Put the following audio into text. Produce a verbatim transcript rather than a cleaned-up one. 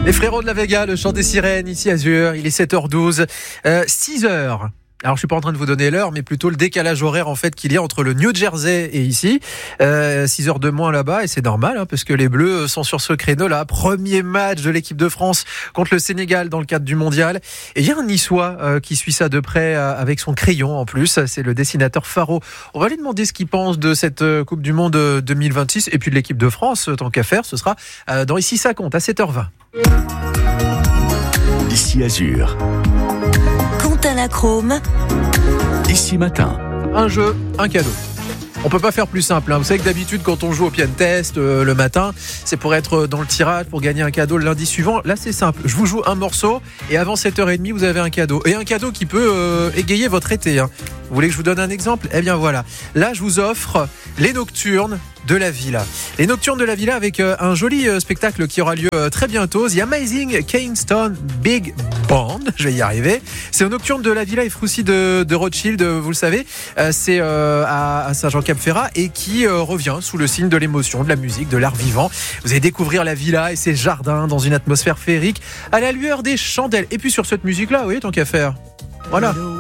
Les frérots de la Vega, le chant des sirènes, ici Azur, il est sept heures douze, euh, six heures. Alors je suis pas en train de vous donner l'heure, mais plutôt le décalage horaire en fait qu'il y a entre le New Jersey et ici. Euh, six heures de moins là-bas, et c'est normal hein, parce que les Bleus sont sur ce créneau-là. Premier match de l'équipe de France contre le Sénégal dans le cadre du mondial. Et il y a un Niçois euh, qui suit ça de près euh, avec son crayon en plus. C'est le dessinateur Faro. On va lui demander ce qu'il pense de cette euh, Coupe du Monde deux mille vingt-six et puis de l'équipe de France. Tant qu'à faire, ce sera euh, dans Ici ça compte à sept heures vingt. Ici Azur. Quentin Lachrome. Ici Matin. Un jeu, un cadeau. On peut pas faire plus simple. Hein. Vous savez que d'habitude, quand on joue au piano test euh, le matin, c'est pour être dans le tirage, pour gagner un cadeau le lundi suivant. Là, c'est simple. Je vous joue un morceau et avant sept heures trente, vous avez un cadeau. Et un cadeau qui peut euh, égayer votre été. Hein. Vous voulez que je vous donne un exemple ? Eh bien voilà. Là, je vous offre les Nocturnes de la Villa. Les Nocturnes de la Villa avec euh, un joli euh, spectacle qui aura lieu euh, très bientôt. The Amazing Kingston Big Band. Je vais y arriver. C'est aux Nocturnes de la Villa et Froussi de, de Rothschild, vous le savez. Euh, c'est euh, à, à Saint-Jean-Cap-Ferrat et qui euh, revient sous le signe de l'émotion, de la musique, de l'art vivant. Vous allez découvrir la Villa et ses jardins dans une atmosphère féerique à la lueur des chandelles. Et puis sur cette musique-là, oui, tant qu'à faire. Voilà.